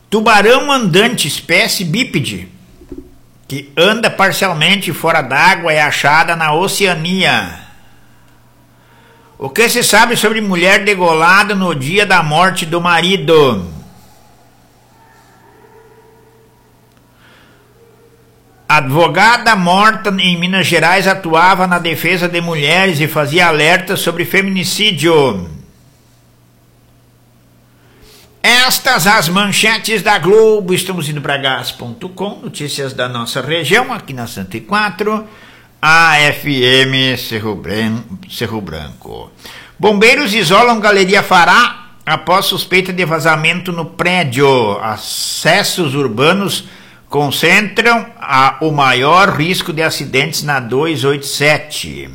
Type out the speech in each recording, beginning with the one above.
Tubarão andante, espécie bípede, que anda parcialmente fora d'água, é achada na Oceania. O que se sabe sobre mulher degolada no dia da morte do marido? Advogada morta em Minas Gerais atuava na defesa de mulheres e fazia alertas sobre feminicídio. Estas as manchetes da Globo. Estamos indo para gas.com, notícias da nossa região, aqui na 104, AFM Cerro Branco. Bombeiros isolam Galeria Fará após suspeita de vazamento no prédio. Acessos urbanos concentram o maior risco de acidentes na 287.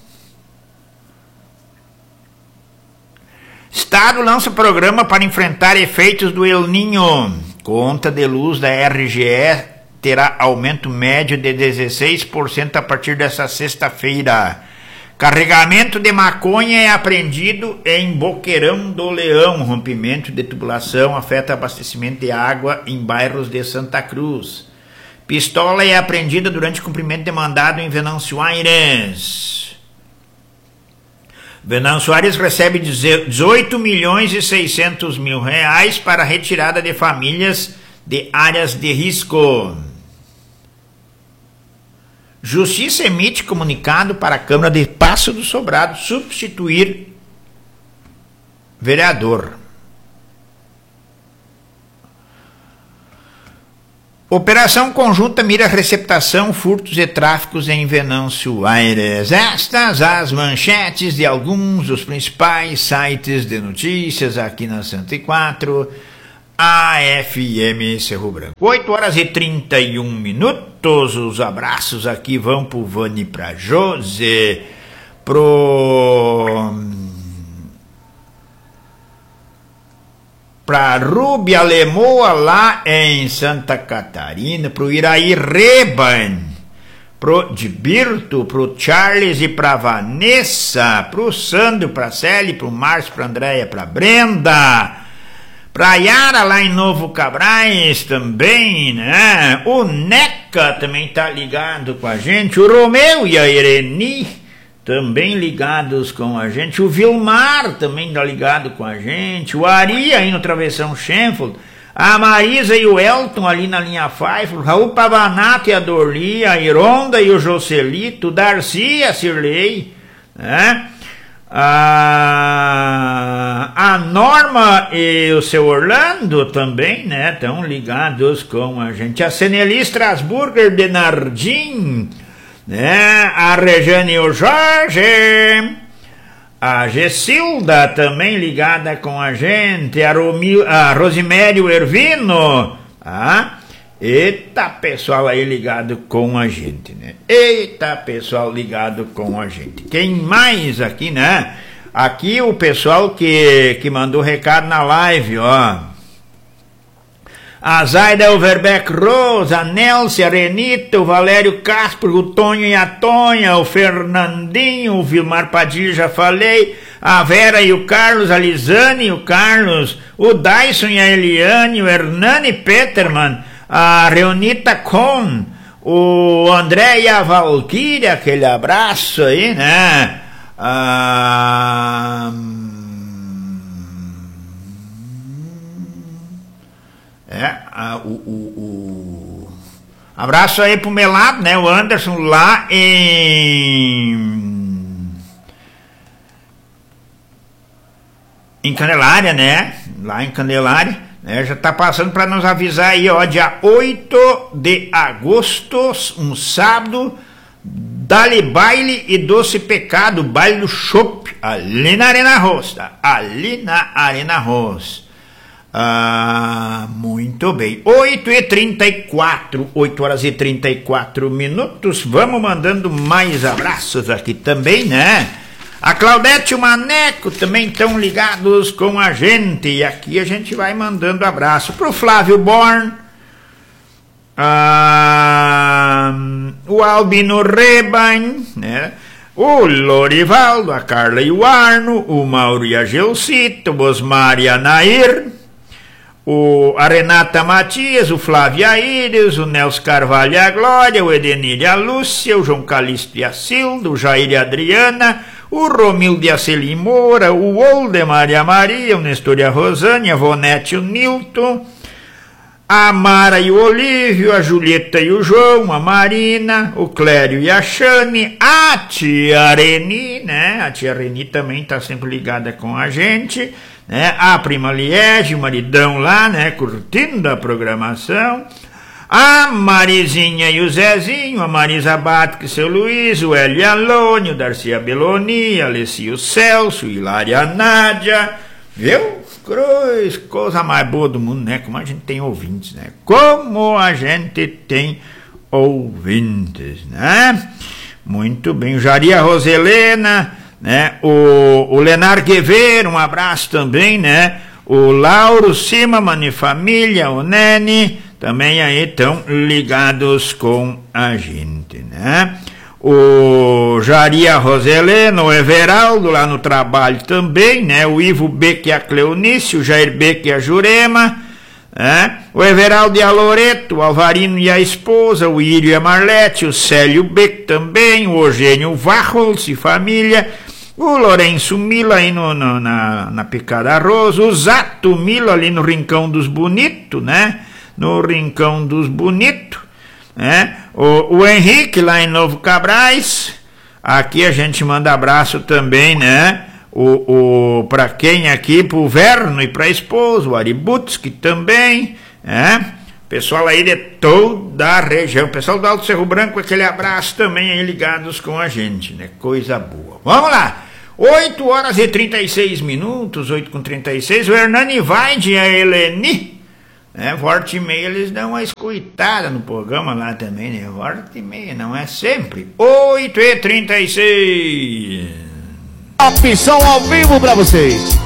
Estado lança programa para enfrentar efeitos do El Niño. Conta de luz da RGE terá aumento médio de 16% a partir desta sexta-feira. Carregamento de maconha é apreendido em Boqueirão do Leão. Rompimento de tubulação afeta abastecimento de água em bairros de Santa Cruz. Pistola é apreendida durante cumprimento de mandado em Venâncio Aires. Venâncio Aires recebe 18 milhões e 600 mil reais para retirada de famílias de áreas de risco. Justiça emite comunicado para a Câmara de Passo do Sobrado substituir vereador. Operação conjunta mira receptação, furtos e tráficos em Venâncio Aires. Estas as manchetes de alguns dos principais sites de notícias aqui na 104, AFM Cerro Branco. 8h31. Os abraços aqui vão pro Vani, pra José, pra Rúbia Lemoa lá em Santa Catarina, pro Iraí Reban, pro Dibirto, pro Charles e pra Vanessa, pro Sandro, pra Célia, pro Márcio, pra Andréia, pra Brenda, pra Yara lá em Novo Cabrais também, né? O Neca também tá ligado com a gente, o Romeu e a Ireni também ligados com a gente, o Vilmar também tá ligado com a gente, o Ari aí no Travessão Schenfeld, a Marisa e o Elton ali na linha Pfeiffer, o Raul Pavanato e a Dorli, a Ironda e o Joselito, o Darcy e a Cirlei, né? A Norma e o seu Orlando também, né, estão ligados com a gente. A Seneli Strasburger de Nardim, né, a Rejane e o Jorge, a Gessilda também ligada com a gente, a Rosimério Ervino, eita pessoal aí ligado com a gente, né? Eita pessoal ligado com a gente. Quem mais aqui, né? Aqui o pessoal que mandou recado na live, ó. A Zaida Overbeck Rose, a Nelce, a Renita, o Valério Castro, o Tonho e a Tonha, o Fernandinho, o Vilmar Padilha, já falei, a Vera e o Carlos, a Lisane e o Carlos, o Dyson e a Eliane, o Hernani Peterman, a Reonita Kohn, o André e a Valquíria, aquele abraço aí, né? Abraço aí pro Melado, né? O Anderson lá em Candelária, né? Lá em Candelária, né? Já tá passando para nos avisar aí, ó, dia 8 de agosto, um sábado, dali baile e doce pecado, baile do chopp, ali na Arena Ross, tá? Ali na Arena Ross. Muito bem, 8h34, 8h34. Vamos mandando mais abraços aqui também, né? A Claudete e o Maneco também estão ligados com a gente. E aqui a gente vai mandando abraço pro Flávio Born, o Albino Reban, né? O Lorivaldo, a Carla e o Arno, o Mauro e a Gelsito, o Osmar e a Nair, a Renata Matias, o Flávio Aires, o Nelson Carvalho e a Glória, o Edenir e a Lúcia, o João Calixto e a Cilda, o Jair e a Adriana, o Romildo e a Celim Moura, o Oldemar e a Maria, o Nestor e a Rosane, a Vonete e o Nilton, a Mara e o Olívio, a Julieta e o João, a Marina, o Clério e a Xane, a tia Reni, né? A tia Reni também está sempre ligada com a gente, né? A prima Liege, o maridão lá, né? Curtindo a programação. A Marizinha e o Zezinho, a Marisa Batque e seu Luiz, o Hélio Alone, o Darcia Beloni, a Alessia o Celso, o Hilária a Nádia, viu? Cruz, coisa mais boa do mundo, né? Como a gente tem ouvintes, né? Como a gente tem ouvintes, né? Muito bem, o Jaria Roselena, né? O Lenar Guevara, um abraço também, né? O Lauro Cima, Mani Família, o Nene, também aí estão ligados com a gente, né? O Jaria Roselena, o Everaldo lá no trabalho também, né? O Ivo Beck e a Cleonice, o Jair Beck e a Jurema, né? O Everaldo e a Loreto, o Alvarino e a esposa, o Írio e a Marlete, o Célio Beck também, o Eugênio Varros e família, o Lourenço Mila aí na Picada Rosa, o Zato Mila ali no Rincão dos Bonitos, né? No Rincão dos Bonitos, né? O Henrique lá em Novo Cabrais, aqui a gente manda abraço também, né? Para quem aqui, pro Verno e pra esposa, o Aributski também, né? Pessoal aí de toda a região, pessoal do Alto Cerro Branco, aquele abraço também aí ligados com a gente, né? Coisa boa. Vamos lá! 8 horas e 36 minutos, 8h36, o Hernani Vaide e a Eleni, volta e meia eles dão uma escutada no programa lá também, né? Volta e meia, não é sempre. 8h36. Opção ao vivo pra vocês.